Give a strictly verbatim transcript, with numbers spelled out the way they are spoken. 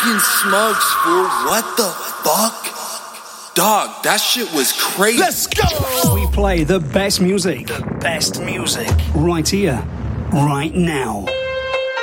fucking smokes, fool. What the fuck? Dog, that shit was crazy. Let's go! We play the best music. The best music. Right here, right now.